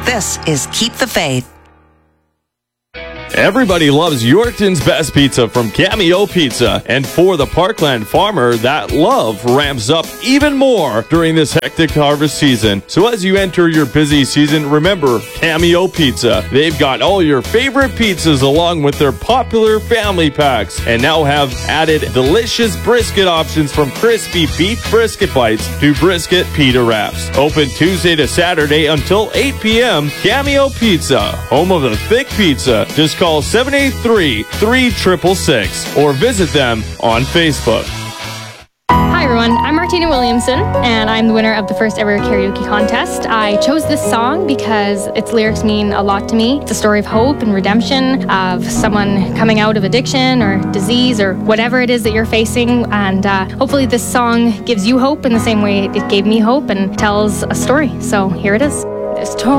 This is Keep the Faith. Everybody loves Yorkton's best pizza from Cameo Pizza. And for the Parkland farmer, that love ramps up even more during this hectic harvest season. So as you enter your busy season, remember Cameo Pizza. They've got all your favorite pizzas along with their popular family packs, and now have added delicious brisket options from crispy beef brisket bites to brisket pita wraps. Open Tuesday to Saturday until 8 p.m. Cameo Pizza, home of the thick pizza. Just call 783-3666 or visit them on Facebook. Hi everyone, I'm Martina Williamson, and I'm the winner of the first ever karaoke contest. I chose this song because its lyrics mean a lot to me. It's a story of hope and redemption, of someone coming out of addiction or disease or whatever it is that you're facing, and hopefully this song gives you hope in the same way it gave me hope and tells a story. So here it is. This